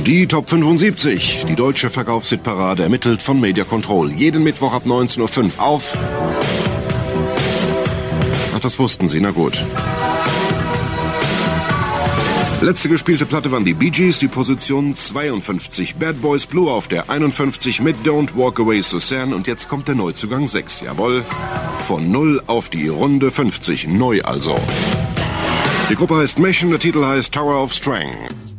Die Top 75, die deutsche Verkaufshitparade, ermittelt von Media Control. Jeden Mittwoch ab 19:05 Uhr auf... Ach, das wussten Sie, na gut. Letzte gespielte Platte waren die Bee Gees, die Position 52. Bad Boys Blue auf der 51 mit Don't Walk Away Suzanne. Und jetzt kommt der Neuzugang 6, jawohl. Von 0 auf die Runde 50, neu also. Die Gruppe heißt Mission, der Titel heißt Tower of Strength.